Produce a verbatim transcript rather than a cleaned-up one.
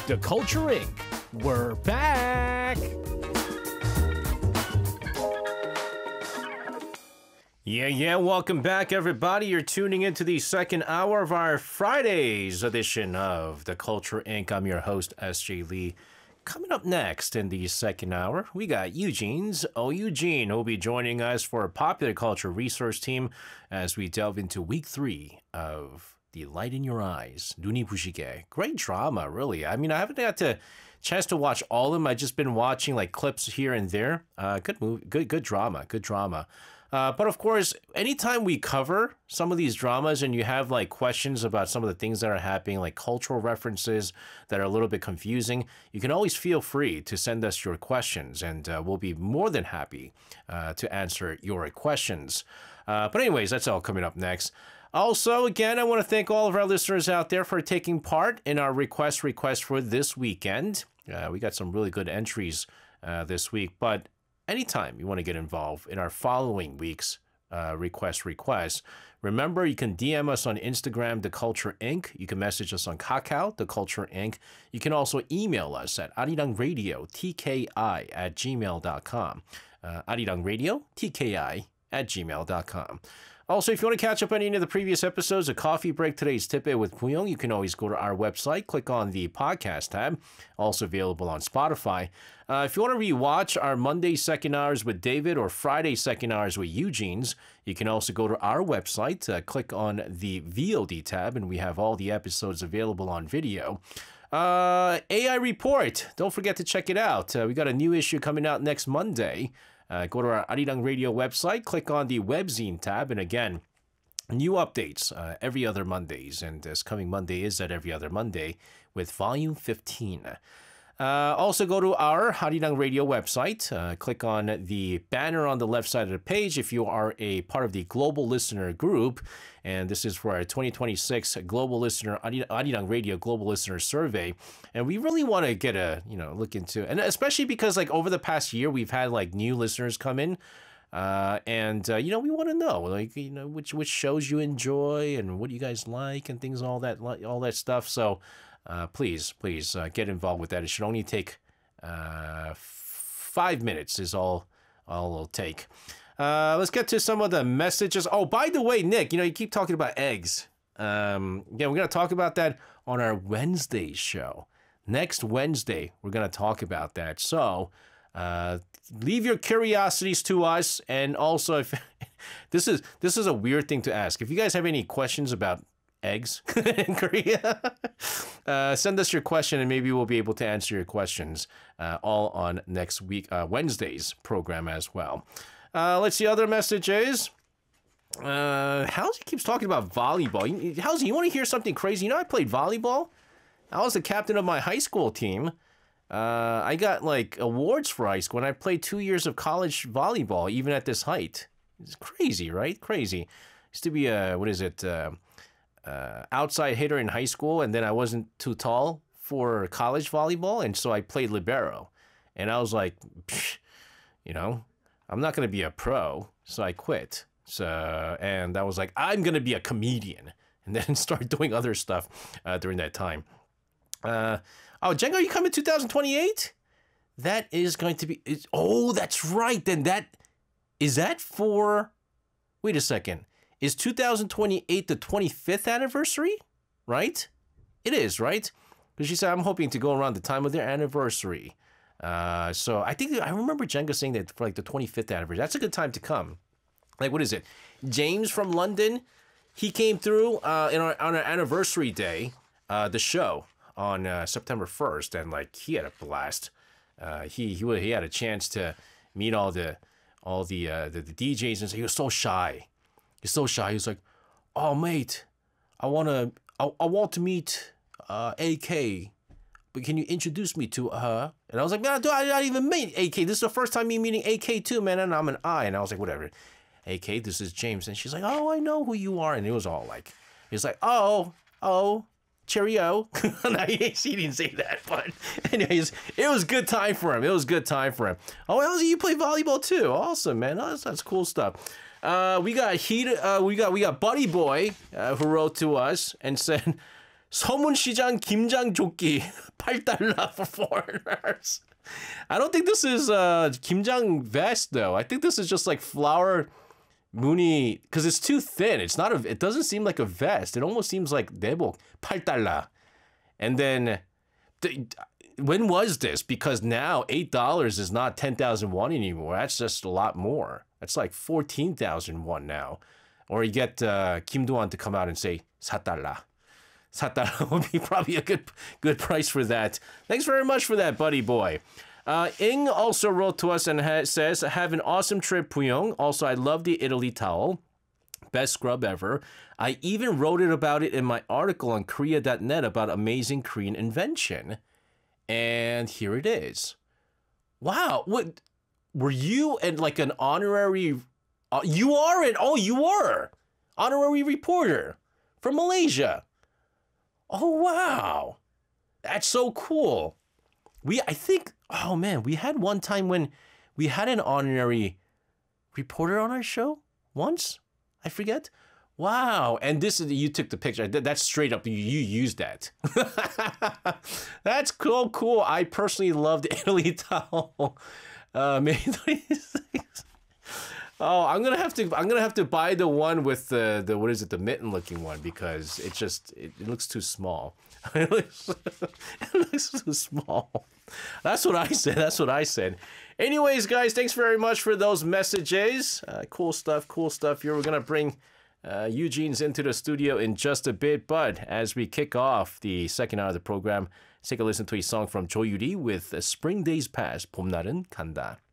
The Culture Incorporated. We're back! Yeah, yeah, welcome back, everybody. You're tuning into the second hour of our Friday's edition of The Culture Incorporated. I'm your host, S J Lee. Coming up next in the second hour, we got Eugene's Oh Eugene, who will be joining us for a popular culture research team as we delve into week three of The Light in Your Eyes, 눈이 부시게. Great drama, really. I mean, I haven't had a chance to watch all of them. I've just been watching like clips here and there. Uh, good movie, good, good drama, good drama. Uh, but of course, anytime we cover some of these dramas and you have like questions about some of the things that are happening, like cultural references that are a little bit confusing, you can always feel free to send us your questions and uh, we'll be more than happy uh, to answer your questions. Uh, but anyways, that's all coming up next. Also, again, I want to thank all of our listeners out there for taking part in our request request for this weekend. Uh, we got some really good entries uh, this week, but anytime you want to get involved in our following week's uh, request requests, remember you can D M us on Instagram, The Culture Incorporated. You can message us on Kakao, The Culture Incorporated. You can also email us at arirangradio, T K I, at gmail dot com. Uh, arirangradio, T K I, at gmail dot com. Also, if you want to catch up on any of the previous episodes of Coffee Break Today's Tip-It with Puyong, you can always go to our website, click on the podcast tab, also available on Spotify. Uh, if you want to rewatch our Monday second hours with David or Friday second hours with Eugene's, you can also go to our website, uh, click on the V O D tab, and we have all the episodes available on video. Uh, A I Report, don't forget to check it out. Uh, we got a new issue coming out next Monday. Uh, go to our Arirang Radio website, click on the webzine tab, and again, new updates uh, every other Mondays. And this coming Monday is that every other Monday with volume fifteen. Uh, also go to our Arirang Radio website, uh, click on the banner on the left side of the page if you are a part of the Global Listener Group. And this is for our twenty twenty-six Global Listener, Arirang Radio Global Listener Survey. And we really want to get a, you know, look into, and especially because like over the past year, we've had like new listeners come in. Uh, and, uh, you know, we want to know, like, you know, which, which shows you enjoy and what you guys like and things, all that, all that stuff. So, uh, please, please, uh, get involved with that. It should only take, uh, f- five minutes is all, all it'll take. Uh, let's get to some of the messages. Oh, by the way, Nick, you know, you keep talking about eggs. Um, yeah, we're going to talk about that on our Wednesday show. Next Wednesday, we're going to talk about that. So, Uh, leave your curiosities to us, and also if this is this is a weird thing to ask. If you guys have any questions about eggs in Korea, uh, send us your question, and maybe we'll be able to answer your questions uh, all on next week uh, Wednesday's program as well. Uh, let's see other messages. Uh, Halsey keeps talking about volleyball. Halsey, you want to hear something crazy? You know, I played volleyball. I was the captain of my high school team. Uh, I got like awards for high school, and I played two years of college volleyball, even at this height. It's crazy, right? Crazy. Used to be a, what is it, uh, uh, outside hitter in high school, and then I wasn't too tall for college volleyball, and so I played libero. And I was like, you know, I'm not going to be a pro, so I quit. So, and I was like, I'm going to be a comedian, and then start doing other stuff uh, during that time. Uh, oh, Django, you coming twenty twenty-eight? That is going to be... It's, oh, that's right. Then that... Is that for... Wait a second. Is two thousand twenty-eight the twenty-fifth anniversary? Right? It is, right? Because she said, I'm hoping to go around the time of their anniversary. Uh, so I think... I remember Django saying that for like the twenty-fifth anniversary. That's a good time to come. Like, what is it? James from London, he came through uh, in our, on our anniversary day, uh, the show. On uh, September first, and like he had a blast. Uh, he he he had a chance to meet all the all the uh, the, the D Js, and so he was so shy. He's so shy. He was like, "Oh mate, I wanna I, I want to meet uh, A K, but can you introduce me to her?" And I was like, "Man, I don't even meet A K. This is the first time me meeting A K too, man." And I'm an I, and I was like, "Whatever, A K, this is James." And she's like, "Oh, I know who you are." And it was all like, he was like, "Oh, oh." Cheerio. No, he didn't say that, but anyways, it was good time for him. It was good time for him. Oh, Elsie, you play volleyball too. Awesome, man. Oh, that's, that's cool stuff. Uh, we got heat. Uh, we got we got Buddy Boy uh, who wrote to us and said, 서문시장 김장 조끼 팔 달러 for foreigners. I don't think this is uh 김장 vest though. I think this is just like flour 무늬 because it's too thin. It's not a. It doesn't seem like a vest. It almost seems like 내복 팔 달러. And then, th- when was this? Because now eight dollars is not ten thousand won anymore. That's just a lot more. That's like fourteen thousand won now. Or you get uh, Kim Do-won to come out and say 사 달러. 사 달러 would be probably a good good price for that. Thanks very much for that, buddy boy. Uh, Ing also wrote to us and ha- says, have an awesome trip, Puyong. Also, I love the Italy towel. Best scrub ever. I even wrote it about it in my article on Korea dot net about amazing Korean invention. And here it is. Wow. What were you and like an honorary uh, you are an oh you were honorary reporter from Malaysia. Oh wow. That's so cool. We I think oh man, we had one time when we had an honorary reporter on our show once. I forget. Wow. And this is, you took the picture. That's straight up. You, you used that. That's cool. Cool. I personally loved Italy towel. Uh, May twenty-sixth. Oh, I'm going to have to, I'm going to have to buy the one with the, the, what is it? The mitten looking one because it just, it, it looks too small. It looks, it looks too small. That's what I said. That's what I said. Anyways, guys, thanks very much for those messages. Uh, cool stuff, cool stuff here. We're going to bring uh, Eugene's into the studio in just a bit. But as we kick off the second hour of the program, let's take a listen to a song from Jo Yuri with Spring Days Pass, 봄날은 간다.